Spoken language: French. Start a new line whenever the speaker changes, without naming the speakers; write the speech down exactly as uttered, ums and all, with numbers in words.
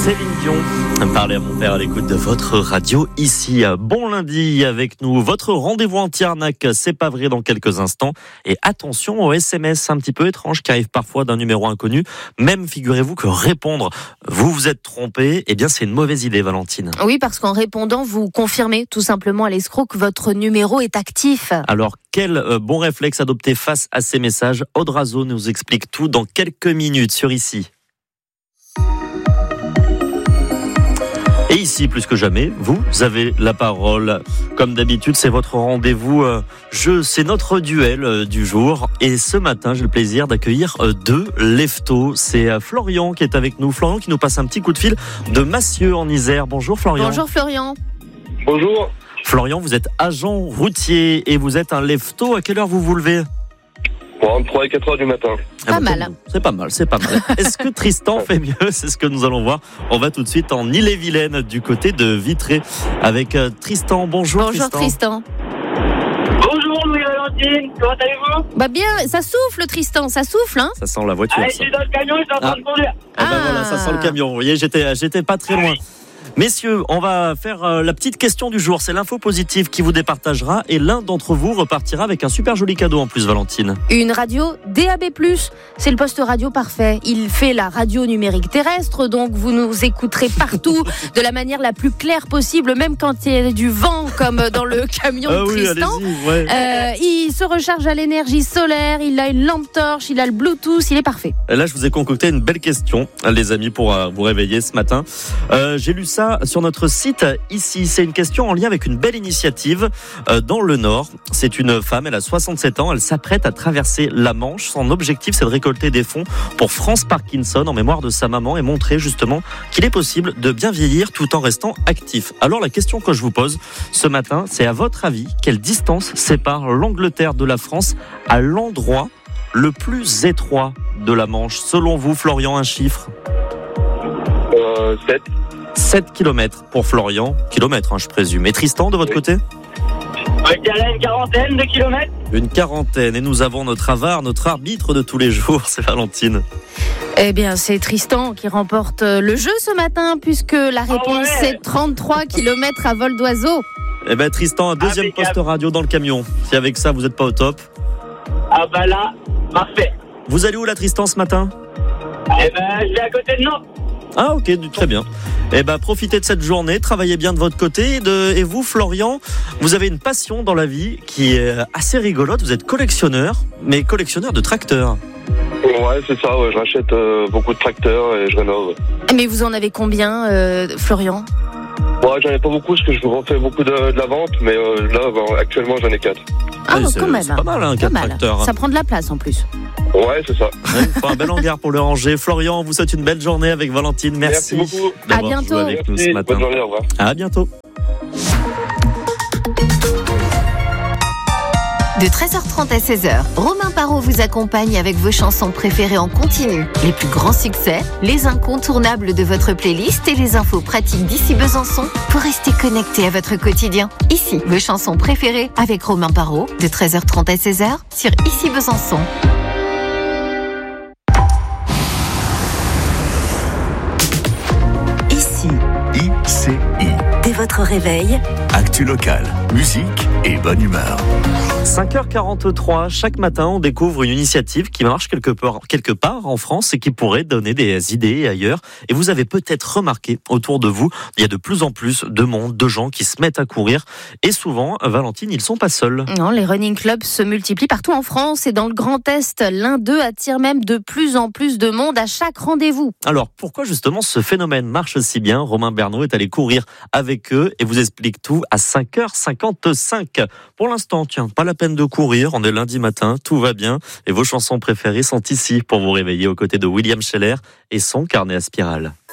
Céline Dion. Parlez à mon père à l'écoute de votre radio ici. Bon lundi avec nous. Votre rendez-vous anti-arnaque, c'est pas vrai dans quelques instants. Et attention aux S M S un petit peu étranges qui arrivent parfois d'un numéro inconnu. Même figurez-vous que répondre, vous vous êtes trompé, eh bien c'est une mauvaise idée, Valentine.
Oui, parce qu'en répondant, vous confirmez tout simplement à l'escroc que votre numéro est actif.
Alors, quel euh, bon réflexe adopter face à ces messages? Odrazo nous explique tout dans quelques minutes sur Ici. Et ici, plus que jamais, vous avez la parole. Comme d'habitude, c'est votre rendez-vous euh, jeu, c'est notre duel euh, du jour. Et ce matin, j'ai le plaisir d'accueillir euh, deux leftos. C'est euh, Florian qui est avec nous. Florian qui nous passe un petit coup de fil de Massieu en Isère. Bonjour Florian.
Bonjour Florian.
Bonjour.
Florian, vous êtes agent routier et vous êtes un lefto. À quelle heure vous vous levez?
Pour entre trois et quatre heures du matin.
Pas
Ah bah,
mal.
C'est pas mal, c'est pas mal. Est-ce que Tristan fait mieux? C'est ce que nous allons voir. On va tout de suite en Ille-et-Vilaine, du côté de Vitré, avec euh, Tristan. Bonjour,
Bonjour Tristan.
Tristan.
Bonjour Louis Valentine, comment allez-vous?
Bah bien, ça souffle Tristan, ça souffle hein.
Ça sent la voiture,
Ah, je
ça.
suis dans le camion, je suis en train
Ah.
de conduire.
Ah bah
Ah.
voilà, ça sent le camion. Vous voyez, j'étais, j'étais pas très loin. Messieurs, on va faire euh, la petite question du jour. C'est l'info positive qui vous départagera et l'un d'entre vous repartira avec un super joli cadeau en plus, Valentine.
Une radio D A B plus, c'est le poste radio parfait. Il fait la radio numérique terrestre, donc vous nous écouterez partout de la manière la plus claire possible, même quand il y a du vent, comme dans le camion
Ah
de
oui,
Tristan.
allez-y, ouais.
Euh, il se recharge à l'énergie solaire, il a une lampe torche, il a le Bluetooth, il est parfait.
Et là, je vous ai concocté une belle question, les amis, pour euh, vous réveiller ce matin. Euh, j'ai lu ça sur notre site Ici. C'est une question en lien avec une belle initiative euh, dans le Nord. C'est une femme, elle a soixante-sept ans, elle s'apprête à traverser la Manche. Son objectif, c'est de récolter des fonds pour France Parkinson en mémoire de sa maman et montrer justement qu'il est possible de bien vieillir tout en restant actif. Alors la question que je vous pose ce matin, c'est à votre avis, quelle distance sépare l'Angleterre de la France à l'endroit le plus étroit de la Manche? Selon vous, Florian, un chiffre?
Euh, sept.
sept kilomètres pour Florian. Kilomètres, hein, je présume. Et Tristan, de votre
Oui.
côté?
Je dirais une quarantaine de kilomètres.
Une quarantaine. Et nous avons notre avare, notre arbitre de tous les jours, c'est Valentine.
Eh bien, c'est Tristan qui remporte le jeu ce matin, puisque la réponse
ouais.
c'est trente-trois kilomètres à vol d'oiseau.
Eh ben Tristan, un deuxième
Impeccable.
poste radio dans le camion. Si avec ça, vous n'êtes pas au top.
Ah bah là, parfait.
Vous allez où là, Tristan, ce matin?
Eh ben, je suis à côté de Nantes.
Ah ok, du- très bien. Eh ben profitez de cette journée, travaillez bien de votre côté. Et, de, et vous, Florian, vous avez une passion dans la vie qui est assez rigolote. Vous êtes collectionneur, mais collectionneur de tracteurs.
Ouais, c'est ça, ouais. Je rachète euh, beaucoup de tracteurs et je rénove.
Mais vous en avez combien, euh, Florian?
Ouais, j'en ai pas beaucoup parce que je refais beaucoup de, de la vente, mais euh, là, bah, actuellement, j'en ai quatre.
Ah,
c'est,
quand même.
c'est pas mal, hein,
Pas
quatre
mal.
tracteurs.
Ça prend de la place en plus.
Ouais, c'est ça.
Ouais, il faut un bel hangar pour le ranger. Florian, on vous souhaite une belle journée avec Valentine. Merci,
Merci beaucoup.
d'avoir
À bientôt.
joué avec nous
Merci,
ce matin.
bonne journée, au revoir.
À bientôt.
De treize heures trente à seize heures, Romain Parot vous accompagne avec vos chansons préférées en continu. Les plus grands succès, les incontournables de votre playlist et les infos pratiques d'ici Besançon pour rester connecté à votre quotidien. Ici, vos chansons préférées avec Romain Parot, de treize heures trente à seize heures sur Ici Besançon.
Ici, I C I. Dès votre réveil, actu local, musique et bonne humeur.
cinq heures quarante-trois, chaque matin, on découvre une initiative qui marche quelque part, quelque part en France et qui pourrait donner des idées ailleurs. Et vous avez peut-être remarqué autour de vous, il y a de plus en plus de monde, de gens qui se mettent à courir. Et souvent, Valentine, ils sont pas seuls.
Non, les running clubs se multiplient partout en France et dans le Grand Est. L'un d'eux attire même de plus en plus de monde à chaque rendez-vous.
Alors, pourquoi justement ce phénomène marche si bien? Romain Bernot est allé courir avec eux et vous explique tout à cinq heures cinquante-cinq. Pour l'instant, tiens, pas la peine de courir, on est lundi matin, tout va bien et vos chansons préférées sont ici pour vous réveiller aux côtés de William Scheller et son carnet à spirale.